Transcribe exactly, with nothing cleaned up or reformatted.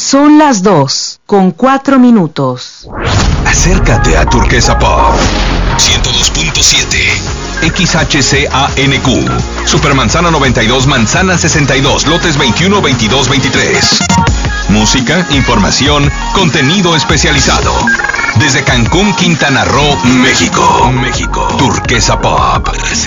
Son las dos, con cuatro minutos. Acércate a Turquesa Pop. ciento dos punto siete. X H C A N Q. Supermanzana noventa y dos, Manzana sesenta y dos, lotes veintiuno, veintidós, veintitrés. Música, información, contenido especializado. Desde Cancún, Quintana Roo, México. México. Turquesa Pop.